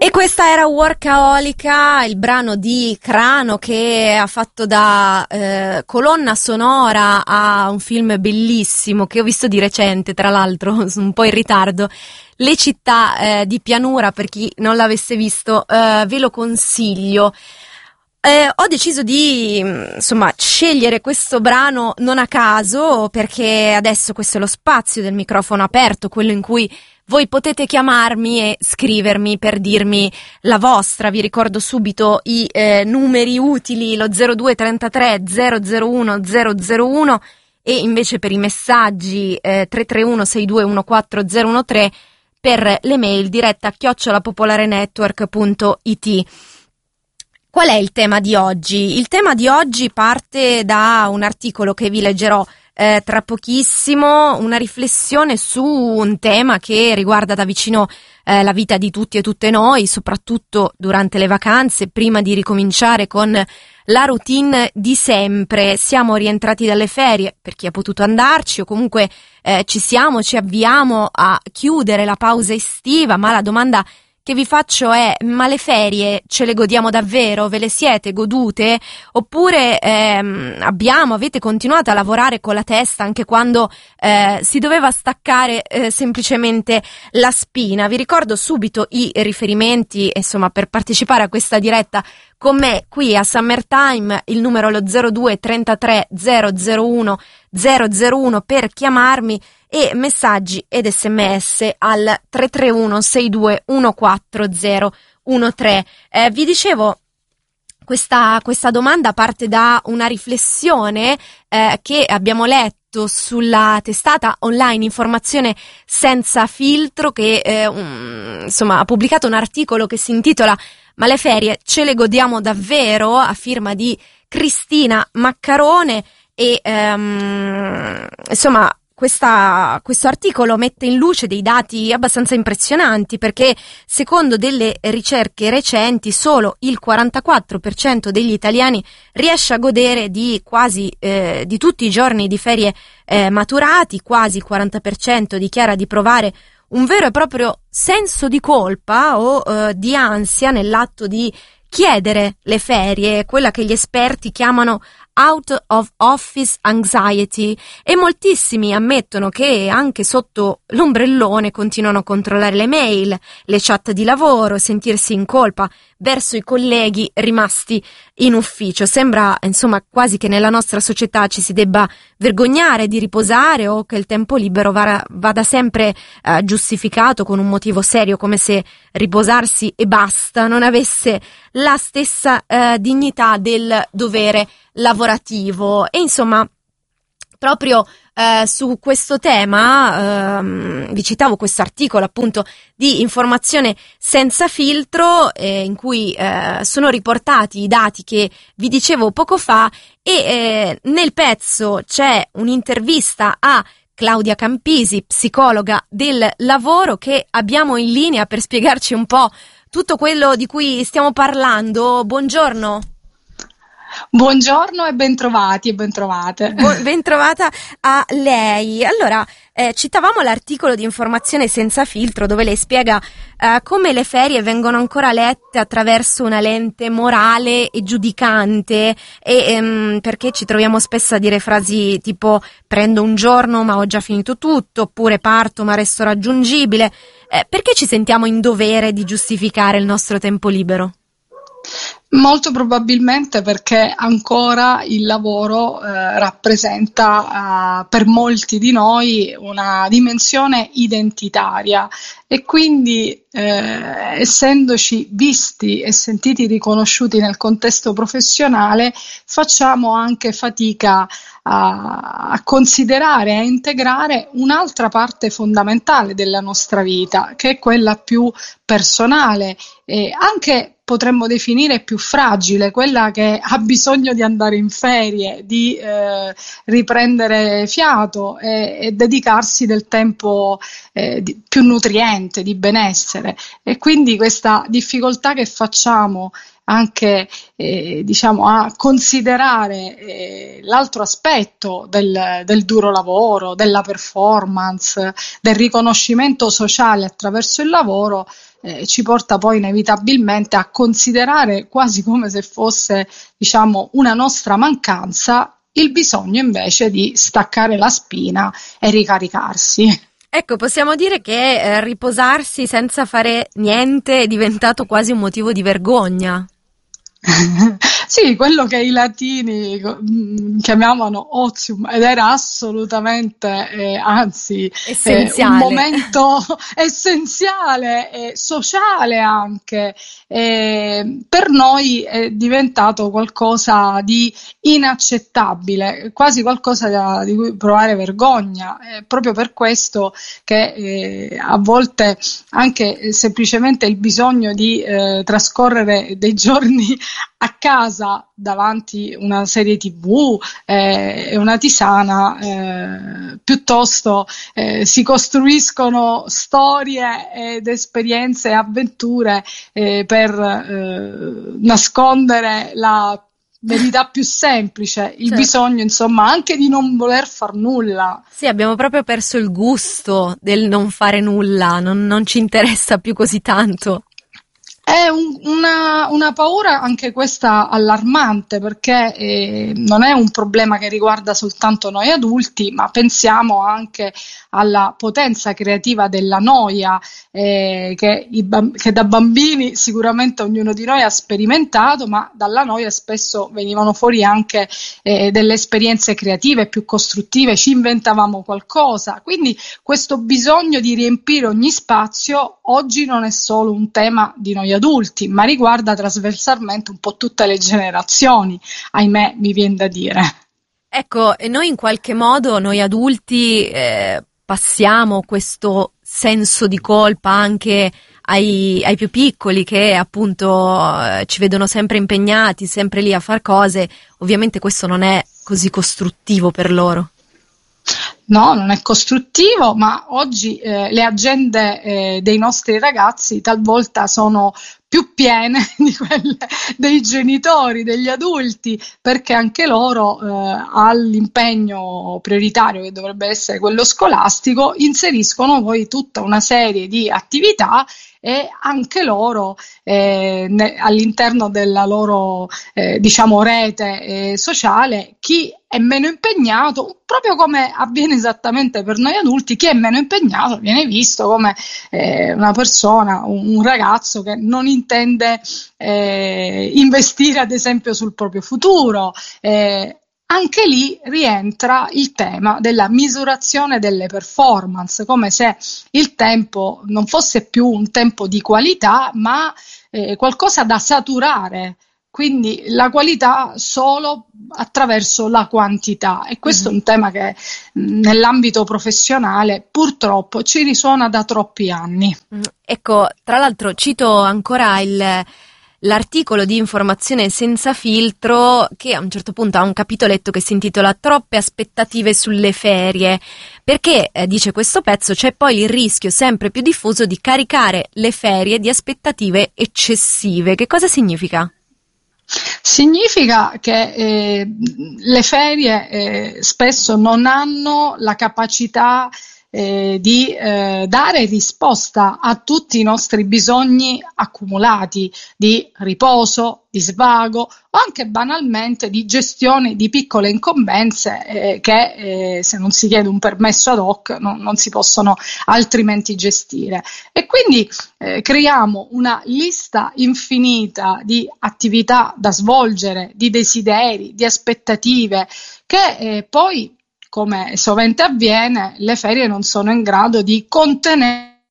E questa era Workaholica, il brano di Crano che ha fatto da colonna sonora a un film bellissimo che ho visto di recente, tra l'altro, un po' in ritardo. Le città di pianura, per chi non l'avesse visto, ve lo consiglio. Ho deciso di, insomma, scegliere questo brano non a caso, perché adesso questo è lo spazio del microfono aperto, quello in cui voi potete chiamarmi e scrivermi per dirmi la vostra. Vi ricordo subito i numeri utili, lo 0233 001 001 e invece per i messaggi 331 6214013 per le mail diretta@popolarenetwork.it. Qual è il tema di oggi? Il tema di oggi parte da un articolo che vi leggerò tra pochissimo, una riflessione su un tema che riguarda da vicino la vita di tutti e tutte noi, soprattutto durante le vacanze, prima di ricominciare con la routine di sempre. Siamo rientrati dalle ferie, per chi ha potuto andarci, o comunque ci avviamo a chiudere la pausa estiva, ma la domanda che vi faccio è: ma le ferie ce le godiamo davvero? Ve le siete godute? Oppure avete continuato a lavorare con la testa anche quando si doveva staccare semplicemente la spina? Vi ricordo subito i riferimenti, insomma, per partecipare a questa diretta con me qui a Summertime, il numero è lo 0233 001 001 per chiamarmi, e messaggi ed sms al 331 6214013. Vi dicevo, questa domanda parte da una riflessione che abbiamo letto sulla testata online Informazione Senza Filtro, che insomma ha pubblicato un articolo che si intitola "Ma le ferie ce le godiamo davvero?", a firma di Cristina Maccarone. E insomma questo articolo mette in luce dei dati abbastanza impressionanti, perché secondo delle ricerche recenti solo il 44% degli italiani riesce a godere di quasi di tutti i giorni di ferie maturati, quasi il 40% dichiara di provare un vero e proprio senso di colpa o di ansia nell'atto di chiedere le ferie, quella che gli esperti chiamano out of office anxiety, e moltissimi ammettono che anche sotto l'ombrellone continuano a controllare le mail, le chat di lavoro, sentirsi in colpa verso i colleghi rimasti in ufficio. Sembra, insomma, quasi che nella nostra società ci si debba vergognare di riposare, o che il tempo libero vada sempre giustificato con un motivo serio, come se riposarsi e basta non avesse la stessa dignità del dovere lavorativo. E insomma, proprio su questo tema vi citavo questo articolo, appunto, di Informazione Senza Filtro, in cui sono riportati i dati che vi dicevo poco fa, e nel pezzo c'è un'intervista a Claudia Campisi, psicologa del lavoro, che abbiamo in linea per spiegarci un po' tutto quello di cui stiamo parlando. Buongiorno. Buongiorno e bentrovati e bentrovate. Bentrovata a lei. Allora, citavamo l'articolo di Informazione Senza Filtro, dove lei spiega come le ferie vengono ancora lette attraverso una lente morale e giudicante, e perché ci troviamo spesso a dire frasi tipo "prendo un giorno ma ho già finito tutto", oppure "parto ma resto raggiungibile". Perché ci sentiamo in dovere di giustificare il nostro tempo libero? Molto probabilmente perché ancora il lavoro rappresenta per molti di noi una dimensione identitaria, e quindi essendoci visti e sentiti riconosciuti nel contesto professionale, facciamo anche fatica a considerare, a integrare un'altra parte fondamentale della nostra vita, che è quella più personale e anche, potremmo definire, più fragile, quella che ha bisogno di andare in ferie, di riprendere fiato e dedicarsi del tempo più nutriente, di benessere. E quindi questa difficoltà che facciamo anche diciamo, a considerare l'altro aspetto del duro lavoro, della performance, del riconoscimento sociale attraverso il lavoro, ci porta poi inevitabilmente a considerare quasi come se fosse, diciamo, una nostra mancanza il bisogno invece di staccare la spina e ricaricarsi. Ecco, possiamo dire che riposarsi senza fare niente è diventato quasi un motivo di vergogna. Sì, quello che i latini chiamavano otium, ed era assolutamente, anzi, un Essenziale. momento essenziale e sociale anche. Per noi è diventato qualcosa di inaccettabile, quasi qualcosa di cui provare vergogna. È proprio per questo che a volte anche semplicemente il bisogno di trascorrere dei giorni a casa davanti una serie TV e una tisana, piuttosto si costruiscono storie ed esperienze e avventure per nascondere la verità più semplice, il bisogno, insomma, anche di non voler far nulla. Sì, abbiamo proprio perso il gusto del non fare nulla, non ci interessa più così tanto. È una paura anche questa allarmante, perché non è un problema che riguarda soltanto noi adulti, ma pensiamo anche alla potenza creativa della noia che da bambini sicuramente ognuno di noi ha sperimentato, ma dalla noia spesso venivano fuori anche delle esperienze creative più costruttive, ci inventavamo qualcosa. Quindi questo bisogno di riempire ogni spazio oggi non è solo un tema di noi adulti, ma riguarda trasversalmente un po' tutte le generazioni, ahimè, mi viene da dire. Ecco, e noi in qualche modo, noi adulti, passiamo questo senso di colpa anche ai più piccoli che appunto ci vedono sempre impegnati, sempre lì a far cose. Ovviamente questo non è così costruttivo per loro. No, non è costruttivo, ma oggi le agende dei nostri ragazzi talvolta sono più piene di quelle dei genitori, degli adulti, perché anche loro all'impegno prioritario, che dovrebbe essere quello scolastico, inseriscono poi tutta una serie di attività e anche loro all'interno della loro diciamo rete sociale, chi è meno impegnato, proprio come avviene esattamente per noi adulti, chi è meno impegnato viene visto come una persona, un ragazzo che non intende investire ad esempio sul proprio futuro. Anche lì rientra il tema della misurazione delle performance, come se il tempo non fosse più un tempo di qualità, ma qualcosa da saturare. Quindi la qualità solo attraverso la quantità, e questo è un tema che nell'ambito professionale purtroppo ci risuona da troppi anni. Ecco, tra l'altro cito ancora l'articolo di Informazione Senza Filtro, che a un certo punto ha un capitoletto che si intitola Troppe aspettative sulle ferie, perché dice questo pezzo, c'è poi il rischio sempre più diffuso di caricare le ferie di aspettative eccessive. Che cosa significa? Significa che le ferie spesso non hanno la capacità di dare risposta a tutti i nostri bisogni accumulati di riposo, di svago o anche banalmente di gestione di piccole incombenze che se non si chiede un permesso ad hoc non si possono altrimenti gestire. E quindi creiamo una lista infinita di attività da svolgere, di desideri, di aspettative che poi, come sovente avviene, le ferie non sono in grado di contenere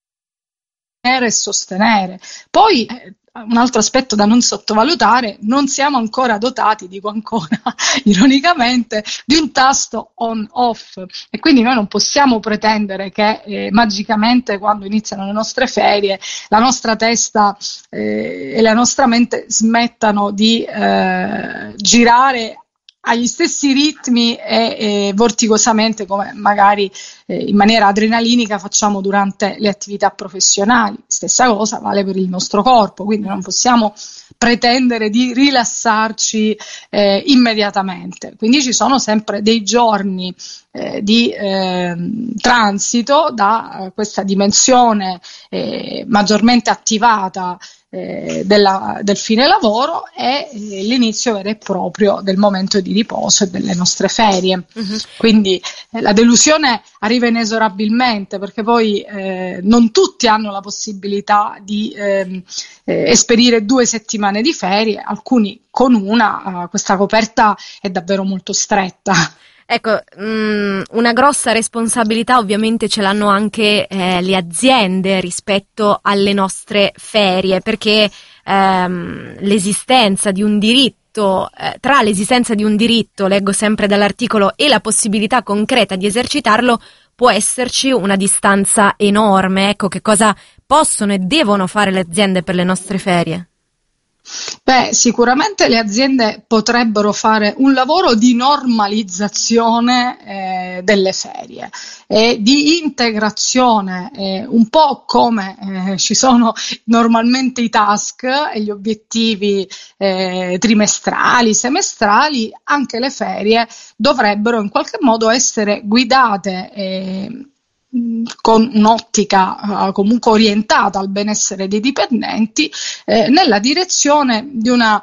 e sostenere. Poi un altro aspetto da non sottovalutare: non siamo ancora dotati, dico ancora ironicamente, di un tasto on-off, e quindi noi non possiamo pretendere che magicamente quando iniziano le nostre ferie la nostra testa e la nostra mente smettano di girare agli stessi ritmi e vorticosamente come magari in maniera adrenalinica facciamo durante le attività professionali. Stessa cosa vale per il nostro corpo, quindi non possiamo pretendere di rilassarci immediatamente. Quindi ci sono sempre dei giorni di transito da questa dimensione maggiormente attivata del fine lavoro e l'inizio vero e proprio del momento di riposo e delle nostre ferie. Quindi la delusione arriva inesorabilmente, perché poi non tutti hanno la possibilità di esperire 2 settimane di ferie, alcuni con una, questa coperta è davvero molto stretta. Ecco, una grossa responsabilità ovviamente ce l'hanno anche le aziende rispetto alle nostre ferie, perché l'esistenza di un diritto, tra l'esistenza di un diritto, leggo sempre dall'articolo, e la possibilità concreta di esercitarlo, può esserci una distanza enorme. Ecco, che cosa possono e devono fare le aziende per le nostre ferie? Beh, sicuramente le aziende potrebbero fare un lavoro di normalizzazione delle ferie e di integrazione, un po' come ci sono normalmente i task e gli obiettivi trimestrali, semestrali. Anche le ferie dovrebbero in qualche modo essere guidate con un'ottica comunque orientata al benessere dei dipendenti, nella direzione di una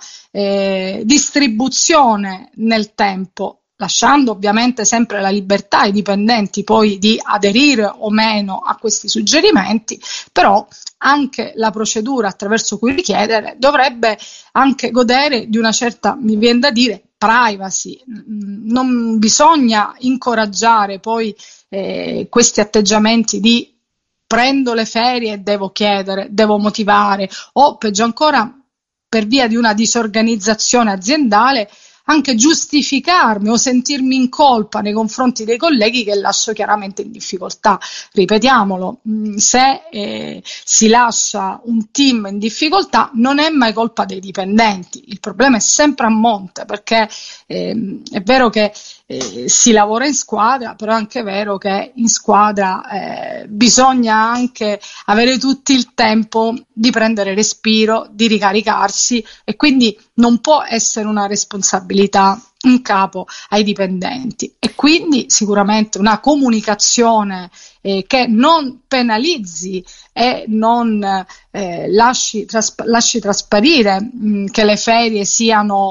distribuzione nel tempo, lasciando ovviamente sempre la libertà ai dipendenti poi di aderire o meno a questi suggerimenti, però anche la procedura attraverso cui richiedere dovrebbe anche godere di una certa, mi viene da dire, privacy. Non bisogna incoraggiare poi questi atteggiamenti di prendo le ferie e devo chiedere, devo motivare, o peggio ancora, per via di una disorganizzazione aziendale, anche giustificarmi o sentirmi in colpa nei confronti dei colleghi che lascio chiaramente in difficoltà. Ripetiamolo, se si lascia un team in difficoltà non è mai colpa dei dipendenti, il problema è sempre a monte, perché è vero che si lavora in squadra, però è anche vero che in squadra bisogna anche avere tutti il tempo di prendere respiro, di ricaricarsi, e quindi non può essere una responsabilità in capo ai dipendenti. E quindi sicuramente una comunicazione che non penalizzi e non lasci trasparire che le ferie siano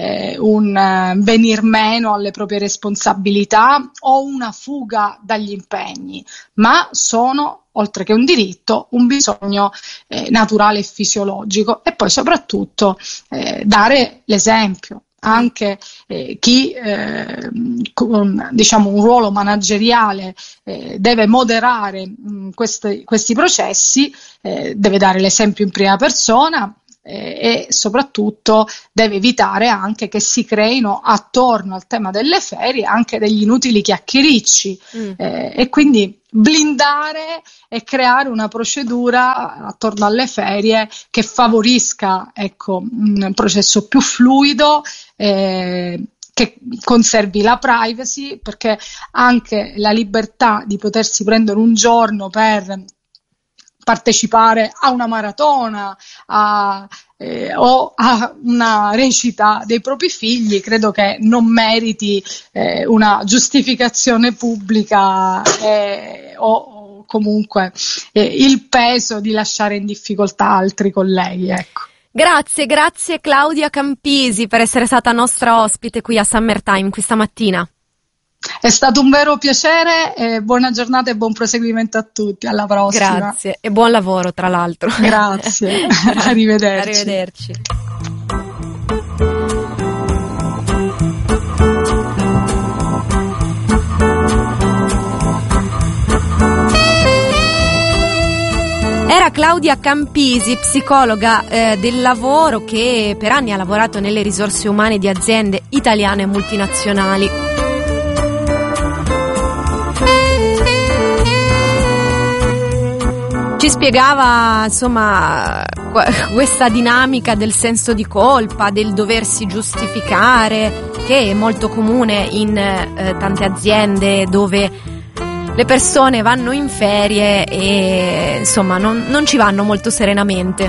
un venir meno alle proprie responsabilità o una fuga dagli impegni, ma sono, oltre che un diritto, un bisogno naturale e fisiologico. E poi soprattutto dare l'esempio. Anche chi con un ruolo manageriale deve moderare questi processi, deve dare l'esempio in prima persona e soprattutto deve evitare anche che si creino attorno al tema delle ferie anche degli inutili chiacchiericci e quindi blindare e creare una procedura attorno alle ferie che favorisca un processo più fluido, che conservi la privacy, perché anche la libertà di potersi prendere un giorno per partecipare a una maratona o a una recita dei propri figli, credo che non meriti una giustificazione pubblica o comunque il peso di lasciare in difficoltà altri colleghi, ecco. Grazie Claudia Campisi per essere stata nostra ospite qui a Summertime questa mattina. È stato un vero piacere, buona giornata e buon proseguimento a tutti, alla prossima. Grazie e buon lavoro tra l'altro. Grazie, arrivederci. Arrivederci. Era Claudia Campisi, psicologa del lavoro, che per anni ha lavorato nelle risorse umane di aziende italiane e multinazionali. Ci Ci spiegava, insomma, questa dinamica del senso di colpa, del doversi giustificare, che è molto comune in tante aziende dove le persone vanno in ferie e insomma non ci vanno molto serenamente.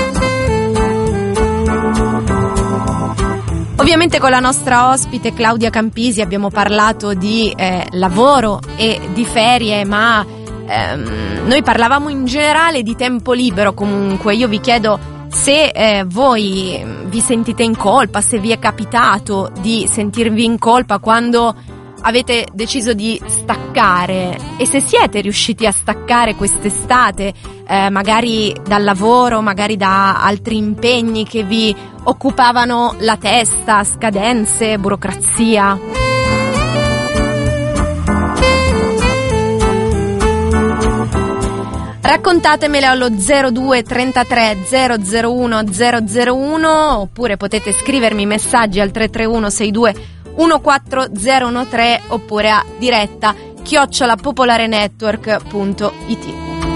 Ovviamente con la nostra ospite Claudia Campisi abbiamo parlato di lavoro e di ferie, ma noi parlavamo in generale di tempo libero. Comunque io vi chiedo se voi vi sentite in colpa, se vi è capitato di sentirvi in colpa quando avete deciso di staccare, e se siete riusciti a staccare quest'estate, magari dal lavoro, magari da altri impegni che vi occupavano la testa, scadenze, burocrazia. Raccontatemele allo 02 33 001 001, oppure potete scrivermi messaggi al 331 62 14013 oppure a diretta @popolarenetwork.it.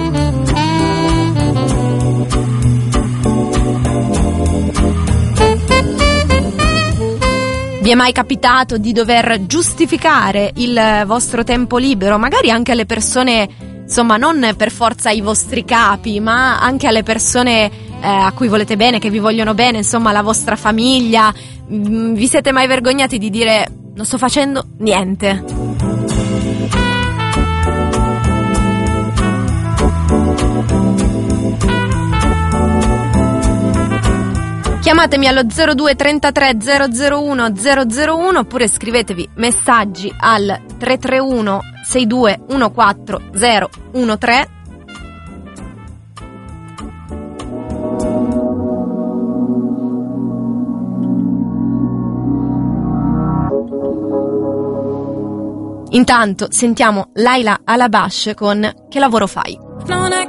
Vi è mai capitato di dover giustificare il vostro tempo libero, magari anche alle persone, insomma, non per forza ai vostri capi, ma anche alle persone a cui volete bene, che vi vogliono bene, insomma, la vostra famiglia? Vi siete mai vergognati di dire non sto facendo niente? Chiamatemi allo 02 33 001 001 oppure scrivetevi messaggi al 331 62 14013. Intanto sentiamo Laila Alabash con Che lavoro fai? Non è